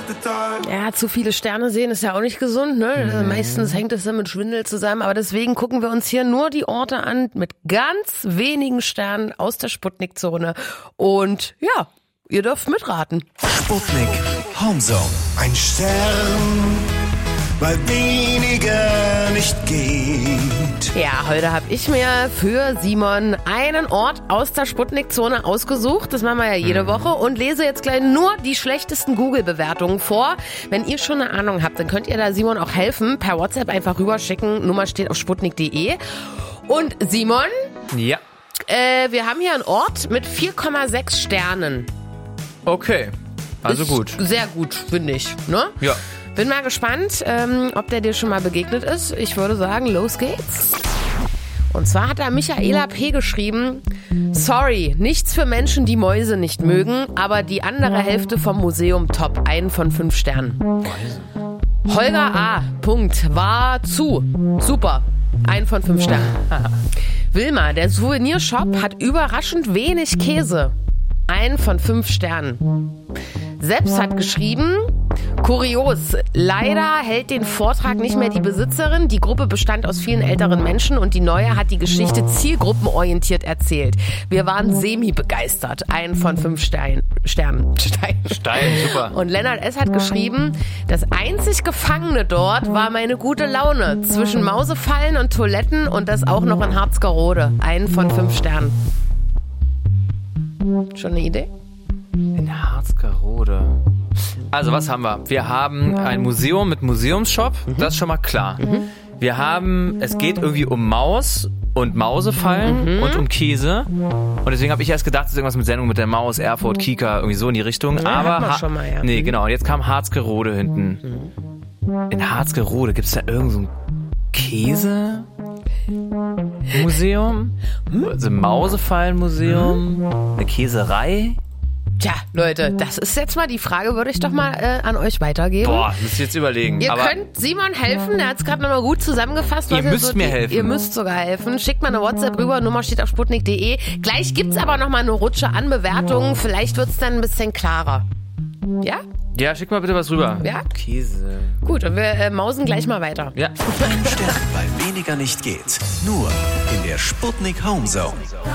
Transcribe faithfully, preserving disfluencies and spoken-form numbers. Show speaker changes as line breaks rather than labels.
Ja, zu viele Sterne sehen ist ja auch nicht gesund, ne?
Mhm.
Meistens hängt es dann mit Schwindel zusammen, aber deswegen gucken wir uns hier nur die Orte an mit ganz wenigen Sternen aus der Sputnik-Zone. Und ja, ihr dürft mitraten.
Sputnik Homezone. Ein Stern, weil weniger nicht geht.
Ja, heute habe ich mir für Simon einen Ort aus der Sputnik-Zone ausgesucht. Das machen wir ja jede Woche und lese jetzt gleich nur die schlechtesten Google-Bewertungen vor. Wenn ihr schon eine Ahnung habt, dann könnt ihr da Simon auch helfen. Per WhatsApp einfach rüberschicken. Nummer steht auf sputnik punkt de. Und Simon,
Ja.
äh, wir haben hier einen Ort mit vier Komma sechs Sternen.
Okay. Also
Ist
gut.
Sehr gut, finde ich. Ne?
Ja.
Bin mal gespannt, ähm, ob der dir schon mal begegnet ist. Ich würde sagen, los geht's. Und zwar hat da Michaela P. geschrieben, sorry, nichts für Menschen, die Mäuse nicht mögen, aber die andere Hälfte vom Museum top, einen von fünf Sternen. Holger A. Punkt, war zu, super, ein von fünf Sternen. Wilma, der Souvenirshop hat überraschend wenig Käse, ein von fünf Sternen. Selbst hat geschrieben, kurios, leider hält den Vortrag nicht mehr die Besitzerin. Die Gruppe bestand aus vielen älteren Menschen und die neue hat die Geschichte zielgruppenorientiert erzählt. Wir waren semi-begeistert. Ein von fünf Stein, Sternen. Stein.
Stein, super.
Und Lennart S. hat geschrieben, das einzig Gefangene dort war meine gute Laune. Zwischen Mausefallen und Toiletten und das auch noch in Harzgerode. Ein von fünf Sternen. Schon eine Idee?
In Harzgerode. Also, was haben wir? Wir haben ein Museum mit Museumsshop, mhm. das ist schon mal klar. Mhm. Wir haben, es geht irgendwie um Maus und Mausefallen mhm. und um Käse. Und deswegen habe ich erst gedacht, es ist irgendwas mit Sendung mit der Maus, Erfurt, Kika, irgendwie so in die Richtung.
Ja,
aber
hat man schon mal, ja.
Nee, genau. Und jetzt kam Harzgerode hinten. Mhm. In Harzgerode, gibt es da irgend so ein Käse-Museum? Also Mausefallen-Museum? Eine Käserei?
Tja, Leute, das ist jetzt mal die Frage, würde ich doch mal äh, an euch weitergeben.
Boah, müsst ihr jetzt überlegen.
Ihr
aber
könnt Simon helfen, der hat es gerade nochmal gut zusammengefasst.
Ihr
was
müsst
so
mir
die,
helfen.
Ihr müsst sogar helfen. Schickt mal eine WhatsApp rüber, Nummer steht auf sputnik punkt de. Gleich gibt's aber nochmal eine Rutsche an Bewertungen, vielleicht wird's dann ein bisschen klarer. Ja?
Ja, schick mal bitte was rüber.
Ja?
Käse.
Gut, und wir äh, mausen gleich mal weiter.
Ja.
Ein Stern, weil weniger nicht geht. Nur in der Sputnik Homezone.